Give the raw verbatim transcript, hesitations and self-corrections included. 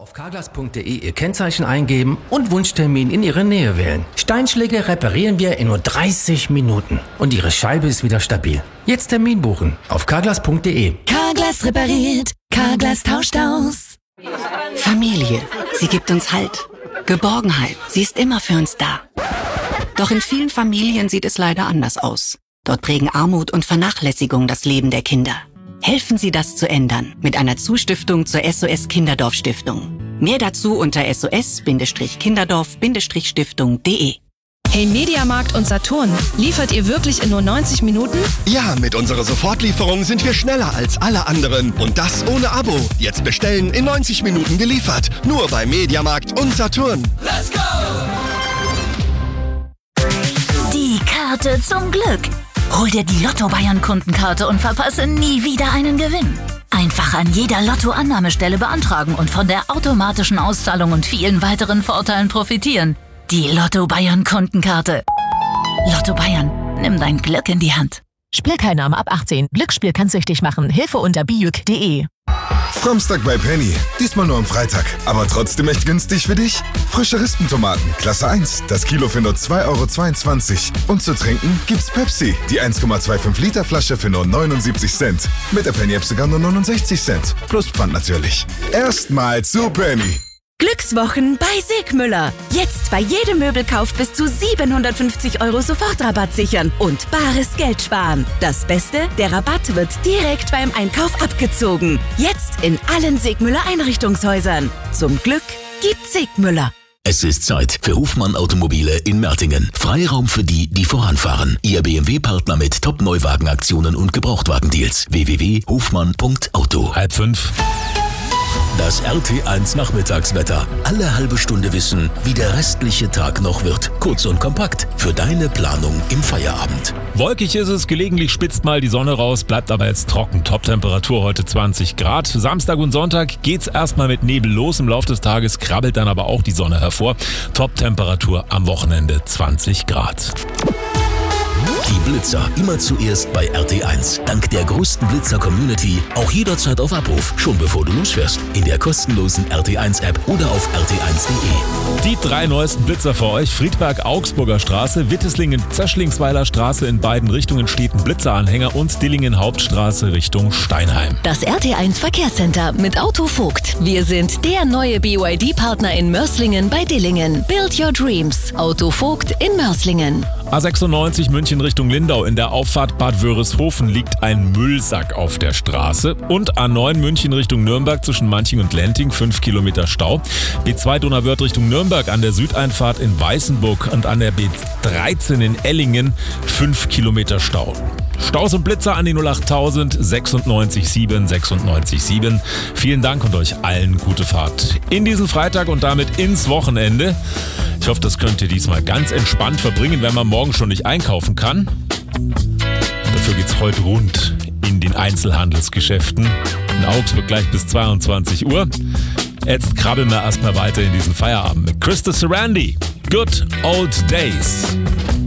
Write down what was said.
Auf carglass punkt de Ihr Kennzeichen eingeben und Wunschtermin in Ihre Nähe wählen. Steinschläge reparieren wir in nur dreißig Minuten. Und Ihre Scheibe ist wieder stabil. Jetzt Termin buchen auf carglass punkt de. Carglass repariert. Carglass tauscht aus. Familie. Sie gibt uns Halt. Geborgenheit. Sie ist immer für uns da. Doch in vielen Familien sieht es leider anders aus. Dort prägen Armut und Vernachlässigung das Leben der Kinder. Helfen Sie, das zu ändern mit einer Zustiftung zur S O S Kinderdorf Stiftung. Mehr dazu unter s o s kinderdorf stiftung punkt de. Hey Mediamarkt und Saturn, liefert ihr wirklich in nur neunzig Minuten? Ja, mit unserer Sofortlieferung sind wir schneller als alle anderen. Und das ohne Abo. Jetzt bestellen, in neunzig Minuten geliefert. Nur bei Mediamarkt und Saturn. Let's go! Die Karte zum Glück. Hol dir die Lotto-Bayern-Kundenkarte und verpasse nie wieder einen Gewinn. Einfach an jeder Lotto-Annahmestelle beantragen und von der automatischen Auszahlung und vielen weiteren Vorteilen profitieren. Die Lotto-Bayern-Kundenkarte. Lotto Bayern, nimm dein Glück in die Hand. Spielteilnahme ab achtzehn. Glücksspiel kann süchtig machen. Hilfe unter bijuk punkt de. Samstag bei Penny. Diesmal nur am Freitag. Aber trotzdem echt günstig für dich. Frische Rispentomaten, Klasse eins. Das Kilo für nur zwei Euro zweiundzwanzig. Und zu trinken gibt's Pepsi. Die eins Komma fünfundzwanzig Liter Flasche für nur neunundsiebzig Cent. Mit der Penny-App sogar nur neunundsechzig Cent. Plus Pfand natürlich. Erstmal zu Penny. Glückswochen bei Segmüller. Jetzt bei jedem Möbelkauf bis zu siebenhundertfünfzig Euro Sofortrabatt sichern und bares Geld sparen. Das Beste, der Rabatt wird direkt beim Einkauf abgezogen. Jetzt in allen Segmüller Einrichtungshäusern. Zum Glück gibt Segmüller. Es ist Zeit für Hofmann Automobile in Mertingen. Freiraum für die, die voranfahren. Ihr B M W-Partner mit Top-Neuwagenaktionen und Gebrauchtwagendeals. w w w punkt hofmann punkt auto. Halb fünf. Das R T eins Nachmittagswetter. Alle halbe Stunde wissen, wie der restliche Tag noch wird. Kurz und kompakt für deine Planung im Feierabend. Wolkig ist es, gelegentlich spitzt mal die Sonne raus, bleibt aber jetzt trocken. Top-Temperatur heute zwanzig Grad. Samstag und Sonntag geht's erstmal mit Nebel los. Im Laufe des Tages krabbelt dann aber auch die Sonne hervor. Top-Temperatur am Wochenende zwanzig Grad. Die Blitzer immer zuerst bei R T eins. Dank der größten Blitzer-Community auch jederzeit auf Abruf, schon bevor du losfährst. In der kostenlosen R T eins App oder auf r t eins punkt de. Die drei neuesten Blitzer für euch. Friedberg-Augsburger Straße, Witteslingen-Zöschlingsweiler Straße in beiden Richtungen steht ein Blitzeranhänger und Dillingen-Hauptstraße Richtung Steinheim. Das R T eins Verkehrscenter mit Autovogt. Wir sind der neue B Y D-Partner in Mörs-Lingen bei Dillingen. Build your dreams. Autovogt in Mörs-Lingen. A sechsundneunzig München Richtung Lindau. In der Auffahrt Bad Wörishofen liegt ein Müllsack auf der Straße. Und A neun München Richtung Nürnberg zwischen Manching und Lenting, fünf Kilometer Stau. B zwei Donauwörth Richtung Nürnberg an der Südeinfahrt in Weißenburg und an der B dreizehn in Ellingen, fünf Kilometer Stau. Staus und Blitzer an die null acht null null sechs neun sieben sechs neun sieben. Vielen Dank und euch allen gute Fahrt in diesen Freitag und damit ins Wochenende. Ich hoffe, das könnt ihr diesmal ganz entspannt verbringen, wenn man morgen schon nicht einkaufen kann. Dafür geht's heute rund in den Einzelhandelsgeschäften. In Augsburg gleich bis zweiundzwanzig Uhr. Jetzt krabbeln wir erstmal weiter in diesen Feierabend mit Krista Sarandon. Good Old Days.